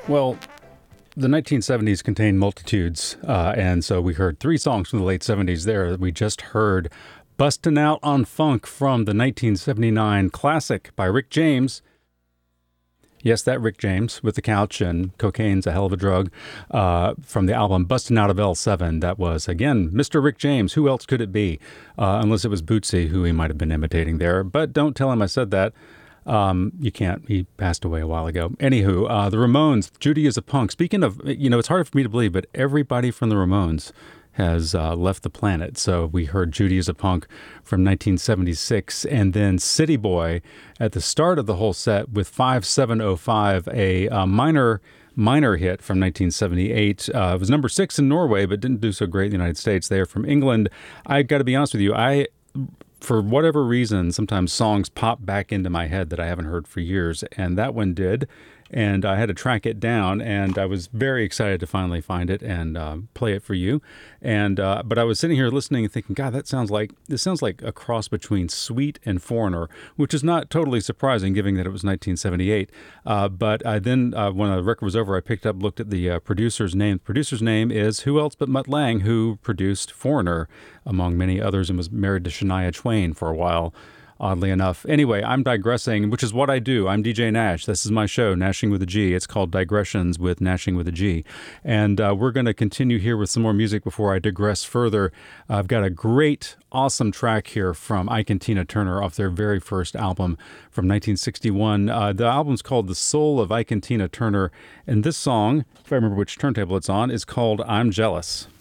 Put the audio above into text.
Well, the 1970s contained multitudes, and so we heard three songs from the late 70s there. We just heard Bustin' Out on Funk from the 1979 classic by Rick James. Yes, that Rick James with the couch and cocaine's a hell of a drug, from the album Bustin' Out of L7. That was, again, Mr. Rick James. Who else could it be? Unless it was Bootsy, who he might have been imitating there. But don't tell him I said that. You can't. He passed away a while ago. Anywho, the Ramones, Judy is a Punk. Speaking of, it's hard for me to believe, but everybody from the Ramones has left the planet. So we heard Judy is a Punk from 1976, and then City Boy at the start of the whole set with 5705, a minor hit from 1978. It was number 6 in Norway, but didn't do so great in the United States. They are from England. I got to be honest with you, for whatever reason, sometimes songs pop back into my head that I haven't heard for years, and that one did. And I had to track it down, and I was very excited to finally find it and play it for you. And but I was sitting here listening and thinking, God, this sounds like a cross between Sweet and Foreigner, which is not totally surprising, given that it was 1978. But I then, when the record was over, I picked up, looked at the producer's name. The producer's name is who else but Mutt Lange, who produced Foreigner, among many others, and was married to Shania Twain for a while, oddly enough. Anyway, I'm digressing, which is what I do. I'm DJ Nash. This is my show, Nashing with a G. It's called Digressions with Nashing with a G. And we're going to continue here with some more music before I digress further. I've got a great, awesome track here from Ike and Tina Turner off their very first album from 1961. The album's called The Soul of Ike and Tina Turner. And this song, if I remember which turntable it's on, is called I'm Jealous.